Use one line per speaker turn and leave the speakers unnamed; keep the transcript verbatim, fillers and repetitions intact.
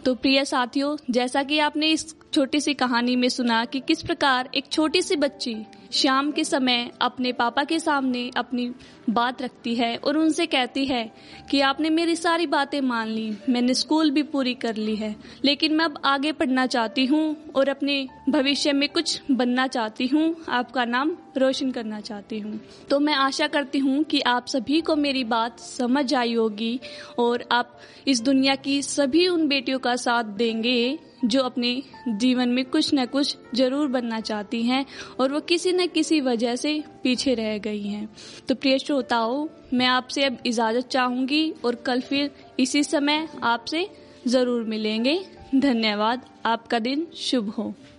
तो प्रिय साथियों, जैसा कि आपने इस छोटी सी कहानी में सुना कि किस प्रकार एक छोटी सी बच्ची शाम के समय अपने पापा के सामने अपनी बात रखती है और उनसे कहती है कि आपने मेरी सारी बातें मान ली, मैंने स्कूल भी पूरी कर ली है, लेकिन मैं अब आगे पढ़ना चाहती हूँ और अपने भविष्य में कुछ बनना चाहती हूँ, आपका नाम रोशन करना चाहती हूँ। तो मैं आशा करती हूँ कि आप सभी को मेरी बात समझ आई होगी और आप इस दुनिया की सभी उन बेटियों का साथ देंगे जो अपने जीवन में कुछ न कुछ जरूर बनना चाहती हैं और वो किसी न किसी वजह से पीछे रह गई हैं। तो प्रिय श्रोताओं, मैं आपसे अब इजाजत चाहूंगी और कल फिर इसी समय आपसे जरूर मिलेंगे। धन्यवाद। आपका दिन शुभ हो।